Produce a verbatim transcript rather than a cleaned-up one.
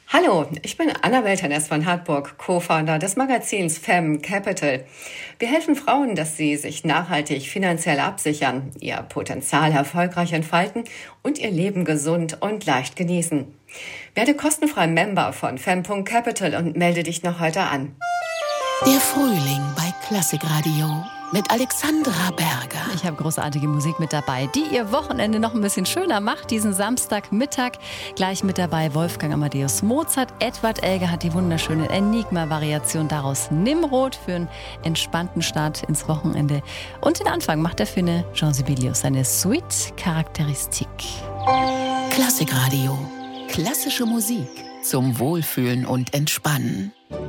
Hallo, ich bin Anna Welternes von Hartburg, Co-Founder des Magazins Femme Capital. Wir helfen Frauen, dass sie sich nachhaltig finanziell absichern, ihr Potenzial erfolgreich entfalten und ihr Leben gesund und leicht genießen. Werde kostenfrei Member von Femme Punkt Capital und melde dich noch heute an. Der Frühling bei Klassikradio mit Alexandra Berger. Ich habe großartige Musik mit dabei, die ihr Wochenende noch ein bisschen schöner macht. Diesen Samstagmittag gleich mit dabei Wolfgang Amadeus Mozart. Edward Elgar hat die wunderschöne Enigma-Variation daraus Nimrod für einen entspannten Start ins Wochenende. Und den Anfang macht er für eine Jean Sibelius, eine Suite Charakteristik. Klassikradio. Klassische Musik zum Wohlfühlen und Entspannen.